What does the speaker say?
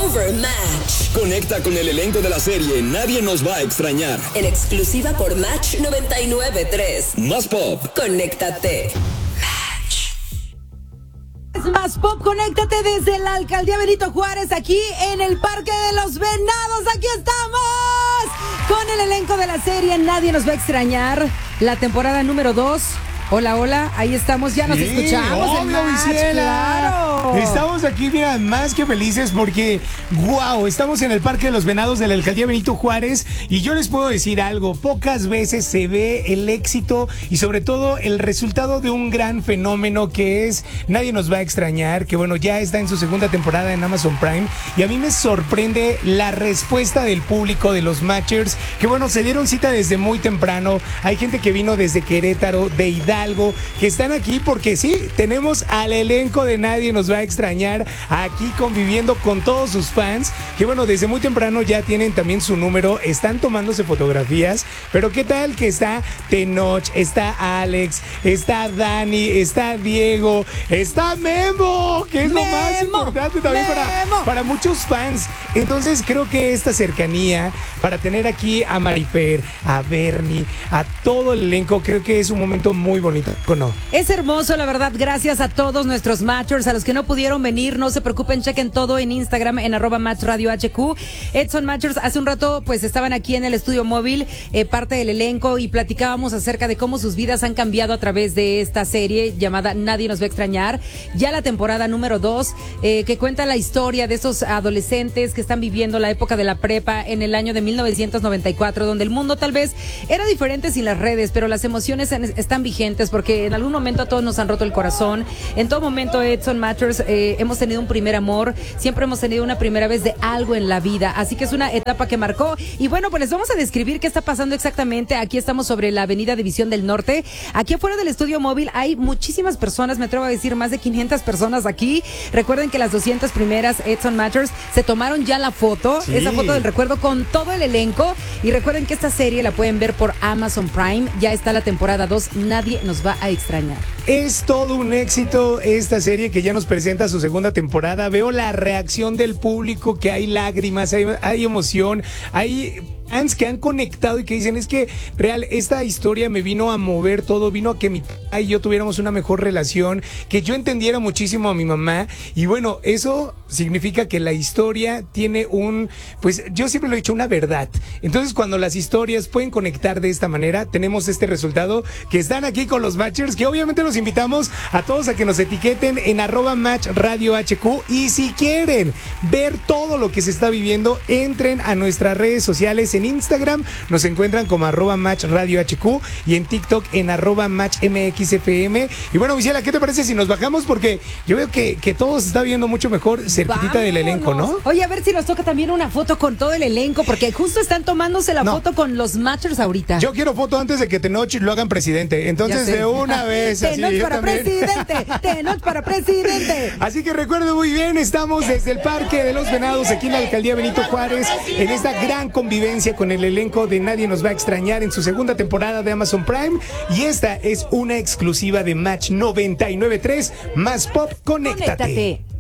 Overmatch. Conecta con el elenco de la serie Nadie nos va a extrañar. En exclusiva por Match 99.3. Más pop. Conéctate. Más pop, conéctate desde la alcaldía Benito Juárez, aquí en el Parque de los Venados. Aquí estamos con el elenco de la serie Nadie nos va a extrañar, la temporada número 2. Hola, hola, ahí estamos, ya nos escuchamos. Obvio, claro. Estamos aquí, mira, más que felices porque, wow, estamos en el Parque de los Venados de la alcaldía Benito Juárez y yo les puedo decir algo, pocas veces se ve el éxito y sobre todo el resultado de un gran fenómeno que es Nadie nos va a extrañar, que bueno, ya está en su segunda temporada en Amazon Prime y a mí me sorprende la respuesta del público, de los matchers, que bueno, se dieron cita desde muy temprano, hay gente que vino desde Querétaro, de Hidalgo, que están aquí porque sí, tenemos al elenco de Nadie nos va a extrañar aquí conviviendo con todos sus fans, que bueno, desde muy temprano ya tienen también su número, están tomándose fotografías, pero qué tal que está Tenoch, está Alex, está Dani, está Diego, está Memo, que es lo más importante también para muchos fans. Entonces creo que esta cercanía, para tener aquí a Marifer, a Bernie, a todo el elenco, creo que es un momento muy bonito, ¿no? Es hermoso, la verdad. Gracias a todos nuestros matchers, a los que no pudieron venir, no se preocupen, chequen todo en Instagram en @matchradiohq. Edson Matchers hace un rato pues estaban aquí en el estudio móvil, parte del elenco, y platicábamos acerca de cómo sus vidas han cambiado a través de esta serie llamada Nadie nos va a extrañar, ya la temporada número 2, que cuenta la historia de esos adolescentes que están viviendo la época de la prepa en el año de 1994, donde el mundo tal vez era diferente sin las redes, pero las emociones están vigentes porque en algún momento a todos nos han roto el corazón. En todo momento, Edson Matchers, hemos tenido un primer amor, siempre hemos tenido una primera vez de algo en la vida, así que es una etapa que marcó. Y bueno, pues les vamos a describir qué está pasando exactamente. Aquí estamos sobre la avenida División del Norte. Aquí afuera del estudio móvil hay muchísimas personas, me atrevo a decir más de 500 personas aquí. Recuerden que las 200 primeras Edson Matchers se tomaron ya la foto, sí, esa foto del recuerdo con todo el elenco. Y recuerden que esta serie la pueden ver por Amazon Prime, ya está la temporada 2, Nadie nos va a extrañar. Es todo un éxito esta serie que ya nos presenta su segunda temporada. Veo la reacción del público, que hay lágrimas, hay emoción, hay fans que han conectado y que dicen, es que real, esta historia me vino a mover todo, vino a que mi papá y yo tuviéramos una mejor relación, que yo entendiera muchísimo a mi mamá, y bueno, eso significa que la historia tiene pues yo siempre lo he dicho, una verdad. Entonces cuando las historias pueden conectar de esta manera, tenemos este resultado, que están aquí con los matchers, que obviamente los invitamos a todos a que nos etiqueten en @matchradiohq, y si quieren ver todo lo que se está viviendo, entren a nuestras redes sociales. En Instagram nos encuentran como @matchradiohq y en TikTok en @matchmxfm. Y bueno, Michela, ¿qué te parece si nos bajamos? Porque yo veo que todo se está viendo mucho mejor cerquitita del elenco, ¿no? Oye, a ver si nos toca también una foto con todo el elenco, porque justo están tomándose la foto con los matchers ahorita. Yo quiero foto antes de que Tenoch lo hagan presidente. Entonces, de una vez. Tenoch para presidente, Tenoch para presidente. Así que recuerden muy bien, estamos desde el Parque de los Venados, aquí en la alcaldía Benito Juárez, en esta gran convivencia con el elenco de Nadie nos va a extrañar en su segunda temporada de Amazon Prime, y esta es una exclusiva de Match 99.3. Más pop, conéctate.